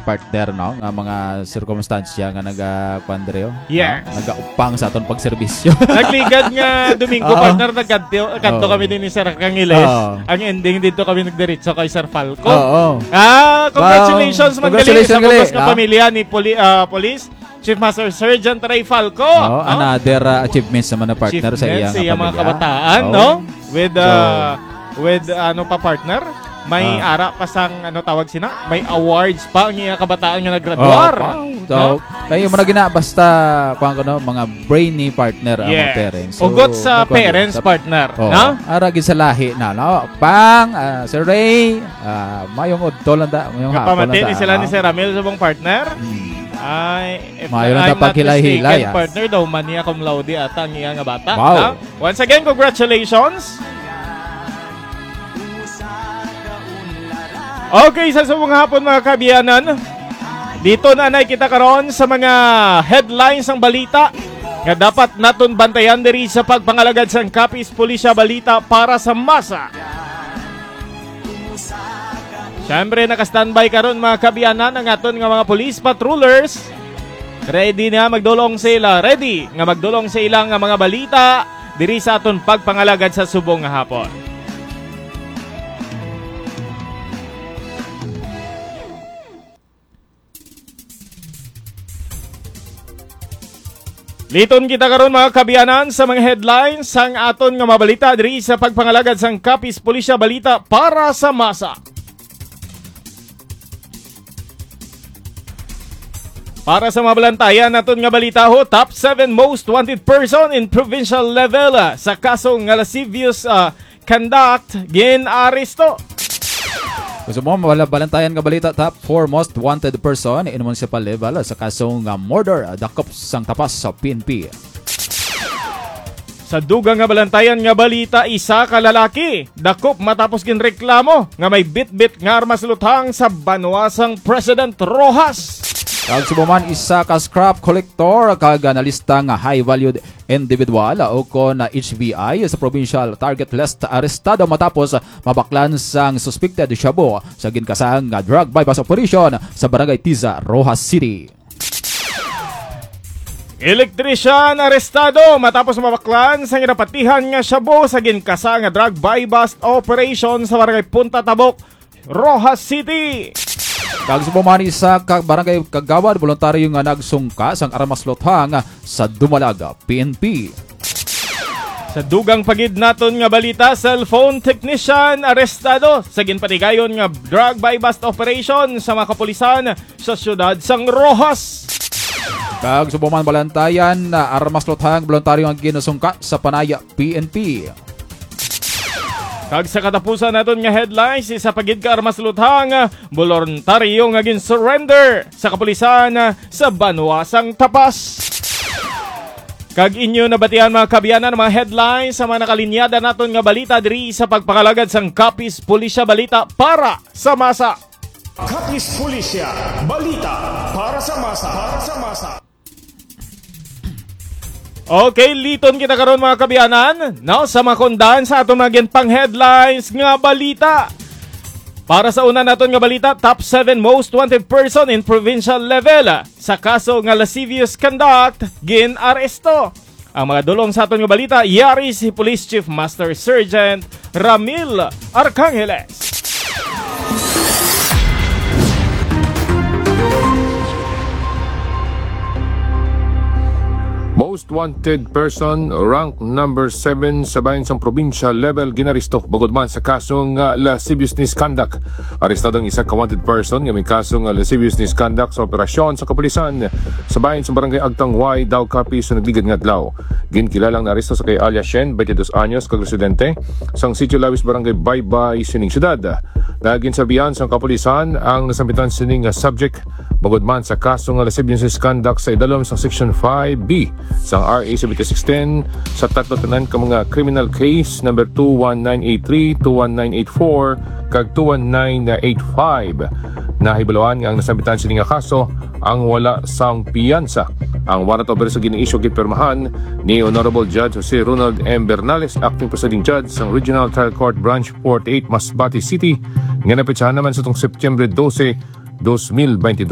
partner, no, nga mga circumstansya nga nagakwadreo. Yes. No? Nagaupang sa aton pagserbisyo. Nagligad nga Domingo, partner, nagkanto kami din ni Sir Cangiles. Ang ending dito kami nagdiretso kay Sir Falco. Congratulations, magaling sa bukas na pamilya ni Police Chief Master Sergeant Ray Falco. Another achievements naman na partner sa iyang mga kabataan, no? With ano pa partner? May ara pa sang ano tawag sina? May awards pa ang iyang kabataan nga naggraduar. Kayo mo na gina basta mga brainy partner ang mga parents. Ugot sa parents partner, no? Ara gid sa lahi na, no? Sir Ray, mayong udtol landa, mayong hapon landa. Kapamatin sila ni Sir Ramil sa mong partner. Ay, if I'm not mistaken, partner daw mania cum laude ata ang iya nga bata. Wow. Once again, congratulations. Okay, sa subong hapon mga kabiyanan. Dito na kita karon sa mga headlines ng balita nga dapat naton bantayan diri sa pagpangalagad sang Capiz Pulisya Balita para sa masa. Siyempre, naka-standby karon mga kabiyanan ang aton nga mga police patrollers. Ready nga magdulong sila nga mga balita diri sa aton pagpangalagad sa subong nga hapon. Liton kita karon mga kabiyanan sa mga headlines sang aton nga mabalita diri sa pagpangalagad sang Capiz Pulisya Balita para sa masa. Para sa mabalantayan naton nga balita top 7 most wanted person in provincial level sa kaso nga lascivious conduct gin-aresto. Gusto mo mabalantayan nga balita top 4 most wanted person in municipal level sa kaso nga murder dakop sang tapas sa PNP. Sa dugang nga balantayan nga balita, isa ka lalaki dakop matapos ginreklamo nga may bit-bit nga armas luthang sa banwasang President Rojas. Kag subuman isa ka scrap collector kag analista nga high valued individual o kon HVI sa provincial target list arestado matapos mabaklan sang suspected shabu sa ginkasaang nga drug bypass operation sa barangay Tiza, Rojas City. Electrician arestado matapos mabaklan sa ginapatihan nga shabu sa ginkasaang nga drug bypass operation sa barangay Punta Tabok, Rojas City. Kag subuman isa ka barangay Kagawad voluntaryo nga nagsungka sang armas luthang sa Dumalaga, PNP. Sa dugang pagid naton nga balita, cellphone technician arestado sa ginpatigayon nga drug bypass operation sa mga kapulisan sa siyudad sang Rojas. Kag subuman balantayan armas luthang voluntaryo nga ginasungka sa Panaya, PNP. Kag sa katapusan naton nga headlines, isa pagid ka armas luthang voluntaryo nga gin-surrender sa kapulisan sa banwasang tapas. Kag inyo nabatian mga kabiyanan mga headlines sa mga nakalinyada naton nga balita diri sa pagpangalagad sang Capiz Pulisya Balita para sa masa. Capiz Pulisya Balita para sa masa. Okay, liton kita karon mga kabiyanan. Now, sa makundan sa aton mga pang headlines nga balita. Para sa una naton nga balita, top 7 most wanted person in provincial level sa kaso nga lascivious conduct gin-aresto. Ang mga dulong sa aton nga balita, yari si Police Chief Master Sergeant Ramil Arcangeles. Most wanted person, rank number 7 sa bayan sang provincial level ginaristo bugod man sa kasong lasciviousness conduct. Arestadong isa ka wanted person nga may kasong lasciviousness conduct sa operasyon sa kapulisan sa bayan sa barangay Agtang Y, Dao Capiz sa nagligad nga adlaw. Ginkilalang naaresto sa kay Alia Shen, 22 anyos, kag residente sang Sitio Lawis, barangay Baybay, sining syudad. Naginsabihan sang kapulisan ang nasambitan sining subject bugod man sa kasong lasciviousness conduct sa idalom sa section 5B sang RA 7610 sa tatlo tanan ka mga criminal case number 21983, 21984 kag 21985. Nahibaluan nga ang nasambitan sining kaso ang wala sang piyansa. Ang warrant of arrest gini-issue gipirmahan ni Honorable Judge Jose Ronald M. Bernales, Acting Presiding Judge sa Regional Trial Court Branch 48 Masbate City nga napetsahan naman sa tong Septyembre 12, 2022.